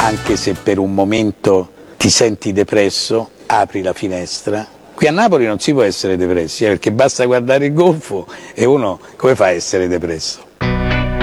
anche se per un momento ti senti depresso, apri la finestra. Qui a Napoli non si può essere depressi, perché basta guardare il golfo e uno come fa a essere depresso?